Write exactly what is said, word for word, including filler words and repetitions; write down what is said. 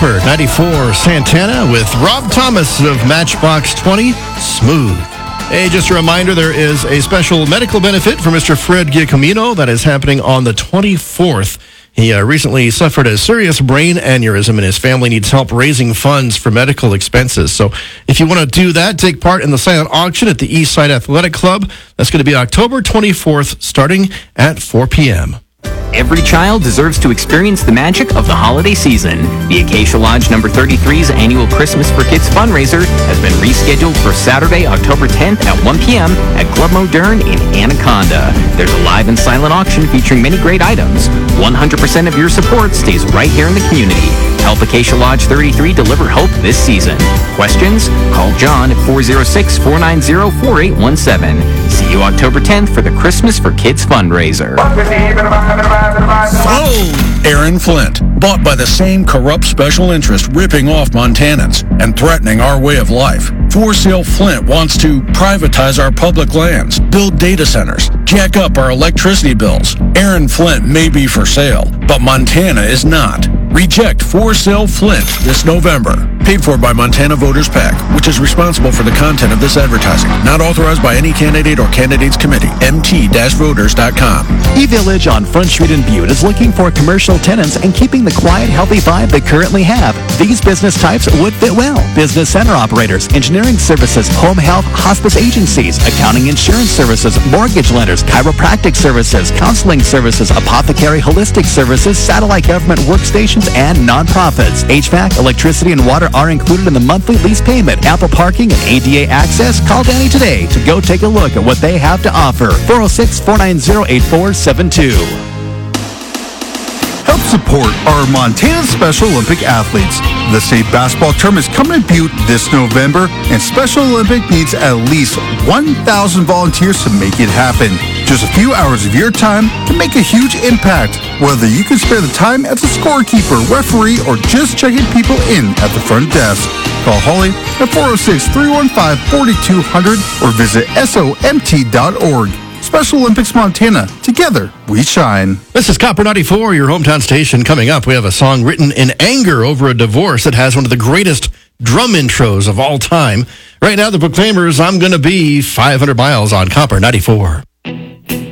Copper ninety-four Santana with Rob Thomas of Matchbox twenty, Smooth. Hey, just a reminder, there is a special medical benefit for Mister Fred Giacomino that is happening on the twenty-fourth. He uh, recently suffered a serious brain aneurysm, and his family needs help raising funds for medical expenses. So if you want to do that, take part in the silent auction at the Eastside Athletic Club. That's going to be October twenty-fourth, starting at four p.m. Every child deserves to experience the magic of the holiday season. The Acacia Lodge number thirty-three's annual Christmas for Kids fundraiser has been rescheduled for Saturday, October tenth at one p.m. at Club Moderne in Anaconda. There's a live and silent auction featuring many great items. one hundred percent of your support stays right here in the community. Help Acacia Lodge thirty-three deliver hope this season. Questions? Call John at four oh six, four nine zero, four eight one seven. See you October tenth for the Christmas for Kids fundraiser. Oh! Aaron Flint, bought by the same corrupt special interest ripping off Montanans and threatening our way of life. For Sale Flint wants to privatize our public lands, build data centers, jack up our electricity bills. Aaron Flint may be for sale, but Montana is not. Reject For Sale Flint this November. Paid for by Montana Voters PAC, which is responsible for the content of this advertising. Not authorized by any candidate or candidates committee. M T voters dot com. eVillage on Front Street in Butte is looking for commercial tenants and keeping the quiet, healthy vibe they currently have. These business types would fit well. Business center operators, engineering services, home health, hospice agencies, accounting, insurance services, mortgage lenders, chiropractic services, counseling services, apothecary, holistic services, satellite government workstations, and nonprofits. H V A C, electricity, and water are included in the monthly lease payment. Ample parking and A D A access. Call Danny today to go take a look at what they have to offer. four oh six, four nine zero, eight four seven two. Help support our Montana Special Olympic athletes. The state basketball tournament is coming to Butte this November, and Special Olympic needs at least one thousand volunteers to make it happen. Just a few hours of your time can make a huge impact, whether you can spare the time as a scorekeeper, referee, or just checking people in at the front desk. Call Holly at four oh six, three one five, four two zero zero or visit S O M T dot org. Special Olympics Montana. Together, we shine. This is Copper ninety-four, your hometown station. Coming up, we have a song written in anger over a divorce that has one of the greatest drum intros of all time. Right now, the Proclaimers, I'm Gonna Be five hundred miles on Copper ninety-four.